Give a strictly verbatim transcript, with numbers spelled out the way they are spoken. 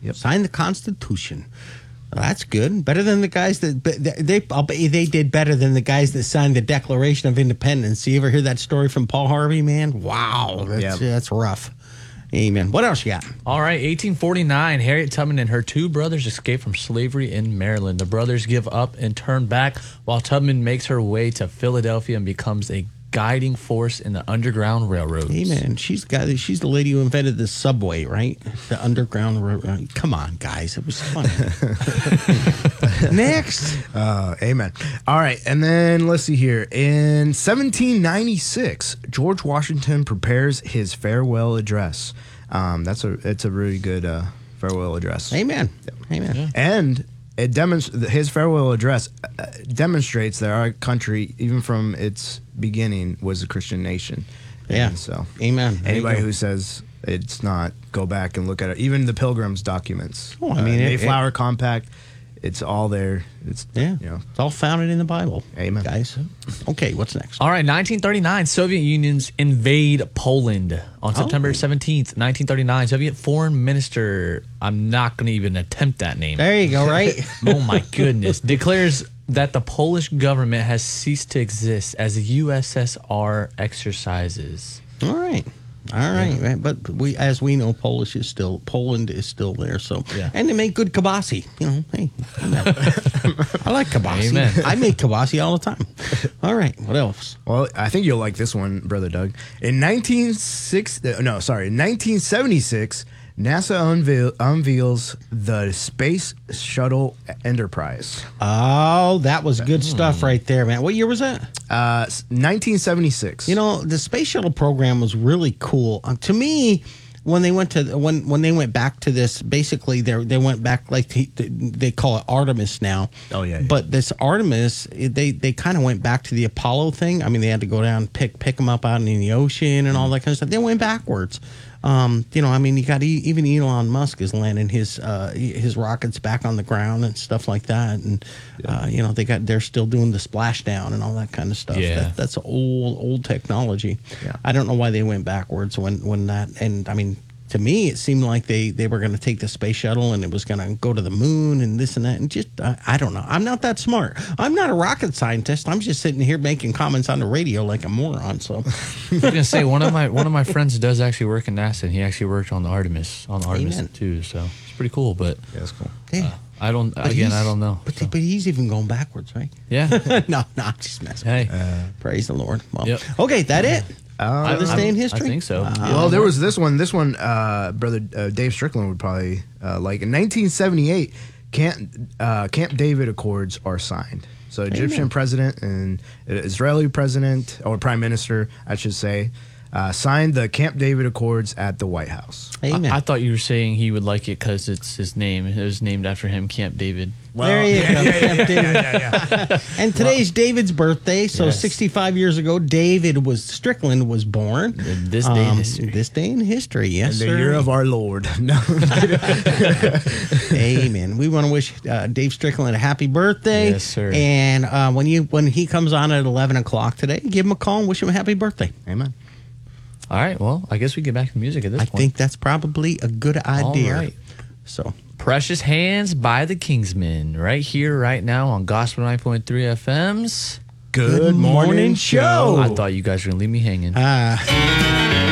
Yep. Signed the Constitution. Well, that's good. Better than the guys that they. I'll bet you they did better than the guys that signed the Declaration of Independence. You ever hear that story from Paul Harvey? Man, wow, that's Yep. that's rough. Amen. What else you got? All right, eighteen forty-nine, Harriet Tubman and her two brothers escape from slavery in Maryland. The brothers give up and turn back while Tubman makes her way to Philadelphia and becomes a guiding force in the Underground Railroads. Amen. She's got. She's the lady who invented the subway, right? The Underground Railroad. Come on, guys, it was funny. Next. Uh, amen. All right, and then let's see here. In seventeen ninety-six, George Washington prepares his farewell address. Um, that's a it's a really good uh, farewell address. Amen. Amen. Yeah. And it demonst- his farewell address uh, demonstrates that our country, even from its beginning, was a Christian nation. Yeah. And so, Amen. There you anybody go. who says it's not, go back and look at it. Even the Pilgrims documents. Oh, I mean, uh, it- Mayflower Compact. It's all there. It's Yeah. you know. It's all founded in the Bible. Amen. Guys. Okay, what's next? All right, nineteen thirty-nine, Soviet Unions invade Poland. On Oh. September seventeenth, nineteen thirty-nine, Soviet Foreign Minister, I'm not going to even attempt that name. There you go, right? Oh my goodness. Declares that the Polish government has ceased to exist as the U S S R exercises. All right. All right, right. But we, as we know, Polish is still Poland is still there. So, Yeah. and they make good kibasi. You know, hey, I like kibasi. Amen. I make kibasi all the time. All right, what else? Well, I think you'll like this one, Brother Doug. In nineteen sixty, uh, no, sorry, in nineteen seventy-six, NASA unveil, unveils the Space Shuttle Enterprise. Oh, that was good stuff right there, man. What year was that? Uh, nineteen seventy-six. You know, the space shuttle program was really cool. Uh, to me, when they went to when when they went back to this, basically they they went back like they, they call it Artemis now. Oh, yeah, yeah. But this Artemis, they they kind of went back to the Apollo thing. I mean, they had to go down and pick pick them up out in the ocean and all that kind of stuff. They went backwards. Um, you know, I mean, you got e- even Elon Musk is landing his uh, his rockets back on the ground and stuff like that, and uh, you know they got they're still doing the splashdown and all that kind of stuff. Yeah. That, that's old old technology. Yeah. I don't know why they went backwards when when that. And I mean, to me, it seemed like they they were going to take the space shuttle and it was going to go to the moon and this and that. And just I, I don't know. I'm not that smart. I'm not a rocket scientist. I'm just sitting here making comments on the radio like a moron. So. I was gonna say one of my one of my friends does actually work in NASA, and he actually worked on the Artemis on the Artemis Amen. too. So it's pretty cool. But Yeah, that's cool. Yeah. I don't But again. he's- I don't know. But, So, but he's even going backwards, right? yeah. no, no, I'm just messing. Hey. Praise the Lord. Well, Yep. okay, that it. Uh, For this day in history. I think so. Wow. Yeah. well, there was this one. This one, uh, Brother uh, Dave Strickland would probably uh, like. In nineteen seventy-eight, Camp, uh, Camp David Accords are signed. So Egyptian Amen. president and Israeli president, or prime minister, I should say, uh, signed the Camp David Accords at the White House. Amen. I, I thought you were saying he would like it because it's his name. It was named after him, Camp David. there you go. Camp David. And today's David's birthday. So Yes. sixty-five years ago, David was Strickland was born. This day in Um, history. This day in history. Yes, In the sir. year of our Lord. No. Amen. We want to wish uh, Dave Strickland a happy birthday. Yes, sir. And uh, when you when he comes on at eleven o'clock today, give him a call and wish him a happy birthday. Amen. All right. Well, I guess we get back to music at this I point. think that's probably a good idea. right. So Precious Hands by the Kingsmen, right here, right now on Gospel nine point three F M's. Good, morning show. I thought you guys were going to leave me hanging. uh